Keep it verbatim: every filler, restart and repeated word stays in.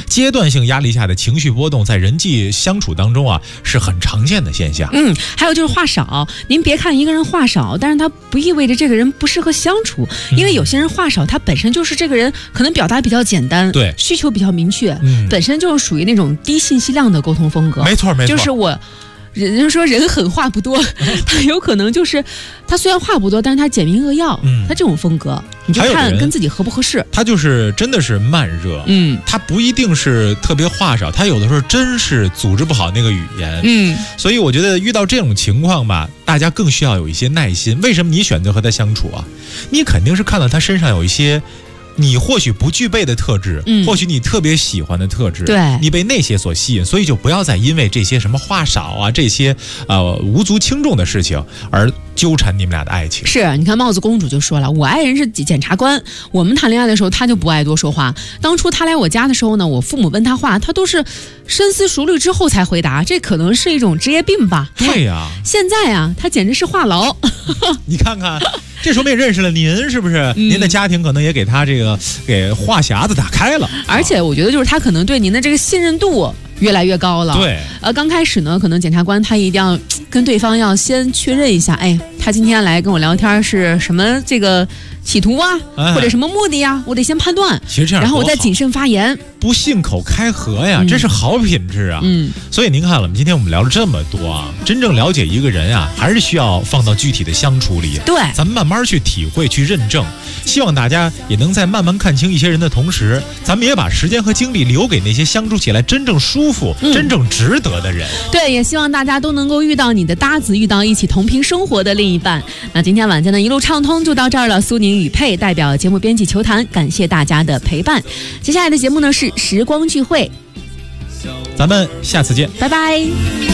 阶段性压力下的情绪波动在人际相处当中啊是很常见的现象。 嗯，还有就是话少，您别看一个人话少，但是他不意味着这个人不适合相处，因为有些人话少，他本身就是这个人可能表达比较简单， 对， 需求比较明确， 嗯， 本身就是属于那种低信息量的沟通风格。 没错没错， 就是我。人家说人狠话不多，他有可能就是他虽然话不多，但是他简明扼要，嗯，他这种风格你就看跟自己合不合适。 他就是真的是慢热，嗯，他不一定是特别话少，他有的时候真是组织不好那个语言，嗯，所以我觉得遇到这种情况吧，大家更需要有一些耐心。为什么你选择和他相处啊？你肯定是看到他身上有一些你或许不具备的特质，嗯，或许你特别喜欢的特质， 对， 你被那些所吸引，所以就不要再因为这些什么话少啊，这些呃无足轻重的事情而纠缠你们俩的爱情。 是，你看帽子公主就说了，我爱人是检察官，我们谈恋爱的时候他就不爱多说话。当初他来我家的时候呢，我父母问他话，他都是深思熟虑之后才回答，这可能是一种职业病吧。 对呀、啊， 现在啊，他简直是话痨。 你看看。这说明也认识了您，是不是？嗯、您的家庭可能也给他这个给话匣子打开了， 而且我觉得就是他可能对您的这个信任度越来越高了。 对， 呃，刚开始呢，可能检察官他一定要跟对方要先确认一下，哎，他今天来跟我聊天是什么这个企图啊，哎、或者什么目的呀，我得先判断。 其实这样， 然后我再谨慎发言， 不信口开河呀，嗯、这是好品质啊。嗯，所以您看了，今天我们聊了这么多啊，真正了解一个人啊，还是需要放到具体的相处里。 对， 咱们慢慢去体会、去认证。希望大家也能在慢慢看清一些人的同时，咱们也把时间和精力留给那些相处起来真正舒服、嗯、真正值得的人。 对，也希望大家都能够遇到你的搭子，遇到一起同频生活的另一半。那今天晚间的一路畅通就到这儿了。苏宁与佩代表节目编辑球坛，感谢大家的陪伴。接下来的节目呢是时光聚会， 咱们下次见， 拜拜。